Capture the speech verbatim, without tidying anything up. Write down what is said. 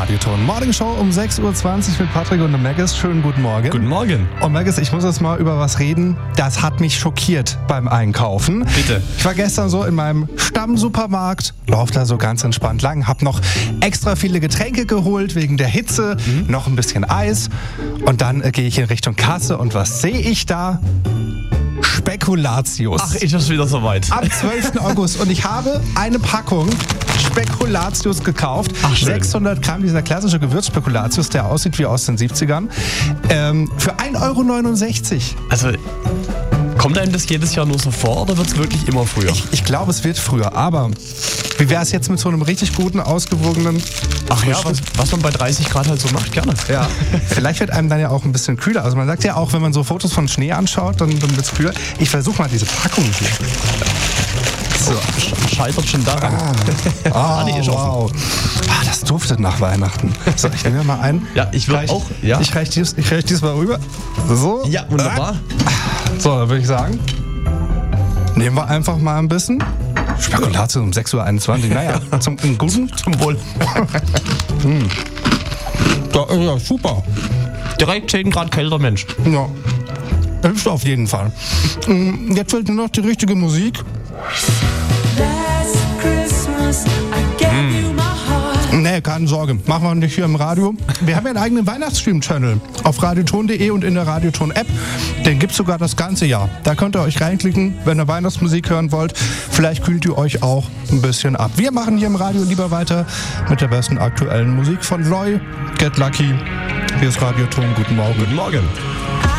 Radioton Morning Show um sechs Uhr zwanzig mit Patrick und dem Maggis. Schönen guten Morgen. Guten Morgen. Und Maggis, ich muss jetzt mal über was reden. Das hat mich schockiert beim Einkaufen. Bitte. Ich war gestern so in meinem Stammsupermarkt, lauf da so ganz entspannt lang, hab noch extra viele Getränke geholt wegen der Hitze, mhm. noch ein bisschen Eis. Und dann äh, gehe ich in Richtung Kasse und was sehe ich da? Spekulatius. Ach, ist es wieder soweit. Am zwölften August. Und ich habe eine Packung Spekulatius gekauft. Ach, schön. sechshundert Gramm, dieser klassische Gewürzspekulatius, der aussieht wie aus den siebzigern. Ähm, für ein Euro neunundsechzig. Also, kommt einem das jedes Jahr nur so vor oder wird es wirklich immer früher? Ich, ich glaube, es wird früher. Aber wie wäre es jetzt mit so einem richtig guten, ausgewogenen... Ach ja, was, was man bei dreißig Grad halt so macht, gerne. Ja. Vielleicht wird einem dann ja auch ein bisschen kühler. Also man sagt ja auch, wenn man so Fotos von Schnee anschaut, dann, dann wird es kühler. Ich versuche mal diese Packung hier. So. Oh, scheitert schon daran. Ah, ah die ist wow. Ah, das duftet nach Weihnachten. So, ich nehme mir mal ein. Ja, ich will auch. Ja. Ich reiche dies, ich reich dies mal rüber. So. Ja, wunderbar. So, dann würde ich sagen, nehmen wir einfach mal ein bisschen. Spekulatius um sechs Uhr einundzwanzig. Naja, zum Guten. Zum Wohl. hm. Da, ja, super. Direkt zehn Grad kälter Mensch. Ja. Hilft auf jeden Fall. Jetzt fehlt nur noch die richtige Musik. Nee, keine Sorge, machen wir nicht hier im Radio. Wir haben ja einen eigenen Weihnachtsstream-Channel auf radioton punkt de und in der Radioton-App. Den gibt's sogar das ganze Jahr. Da könnt ihr euch reinklicken, wenn ihr Weihnachtsmusik hören wollt. Vielleicht kühlt ihr euch auch ein bisschen ab. Wir machen hier im Radio lieber weiter mit der besten aktuellen Musik von Loy. Get Lucky. Hier ist Radioton. Guten Morgen. Guten Morgen.